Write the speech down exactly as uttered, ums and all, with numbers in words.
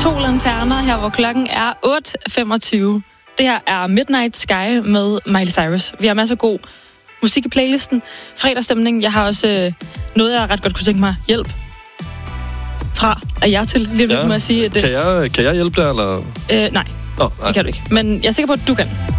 To lanterner her, hvor klokken er otte femogtyve. Det her er Midnight Sky med Miley Cyrus. Vi har masser af god musik i playlisten. Fredagsstemning. Jeg har også øh, noget, jeg ret godt kunne tænke mig hjælp fra af jer til. Lige ja. må jeg sige. At det... kan, jeg, kan jeg hjælpe dig, eller? Øh, nej, oh, nej, det kan du ikke. Men jeg er sikker på, at du kan.